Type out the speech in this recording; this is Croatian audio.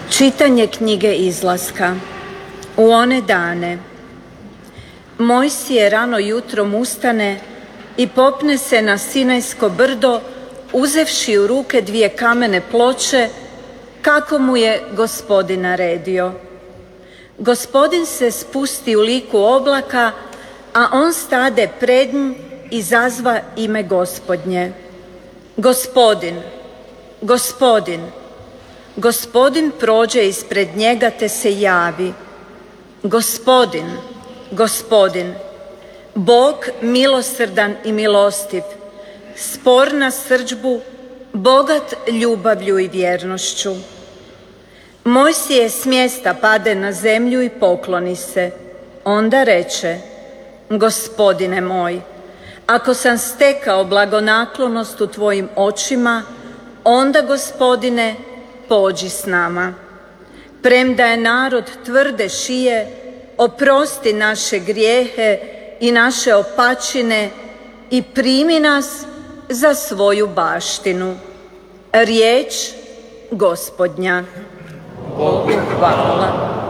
Čitanje knjige Izlaska. U one dane Mojsije rano jutrom ustane i popne se na Sinajsko brdo, uzevši u ruke 2 kamene ploče, kako mu je Gospodin naredio. Gospodin se spusti u liku oblaka, a on stade pred njim i zazva ime Gospodnje. Gospodin, Gospodin. Gospodin prođe ispred njega te se javi. Gospodin, Gospodin, Bog milosrdan i milostiv, spor na srdžbu, bogat ljubavlju i vjernošću. Mojsije s mjesta pade na zemlju i pokloni se. Onda reče: Gospodine moj, ako sam stekao blagonaklonost u tvojim očima, onda, Gospodine, pođi s nama. Premda je narod tvrde šije, oprosti naše grijehe i naše opačine i primi nas za svoju baštinu. Riječ Gospodnja. Bogu hvala.